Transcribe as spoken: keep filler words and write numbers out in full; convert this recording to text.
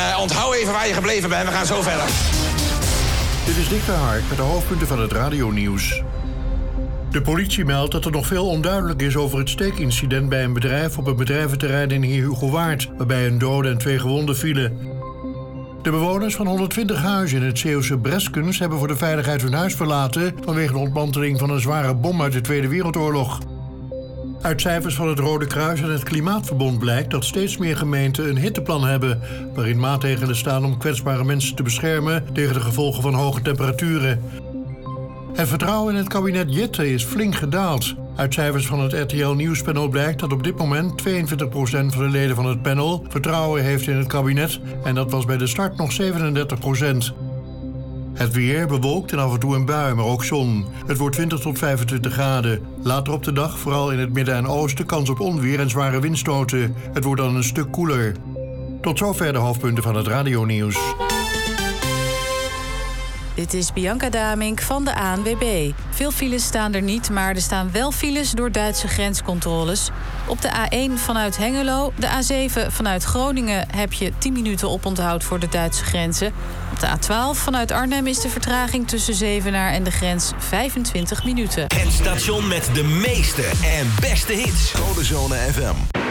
Uh, onthoud even waar je gebleven bent. We gaan zo verder. Dit is Dick de Hark met de hoofdpunten van het radionieuws. De politie meldt dat er nog veel onduidelijk is over het steekincident bij een bedrijf op een bedrijventerrein in Heerhugowaard, waarbij een dode en twee gewonden vielen. De bewoners van honderdtwintig huizen in het Zeeuwse Breskens hebben voor de veiligheid hun huis verlaten vanwege de ontmanteling van een zware bom uit de Tweede Wereldoorlog. Uit cijfers van het Rode Kruis en het Klimaatverbond blijkt dat steeds meer gemeenten een hitteplan hebben, waarin maatregelen staan om kwetsbare mensen te beschermen tegen de gevolgen van hoge temperaturen. Het vertrouwen in het kabinet Jette is flink gedaald. Uit cijfers van het R T L Nieuwspanel blijkt dat op dit moment tweeëntwintig procent van de leden van het panel vertrouwen heeft in het kabinet en dat was bij de start nog zevenendertig procent. Het weer bewolkt en af en toe een bui, maar ook zon. Het wordt twintig tot vijfentwintig graden. Later op de dag, vooral in het midden en oosten, kans op onweer en zware windstoten. Het wordt dan een stuk koeler. Tot zover de hoofdpunten van het radionieuws. Dit is Bianca Damink van de A N W B. Veel files staan er niet, maar er staan wel files door Duitse grenscontroles. Op de A één vanuit Hengelo, de A zeven vanuit Groningen heb je tien minuten oponthoud voor de Duitse grenzen. Op de A twaalf vanuit Arnhem is de vertraging tussen Zevenaar en de grens vijfentwintig minuten. Het station met de meeste en beste hits. Codezone F M.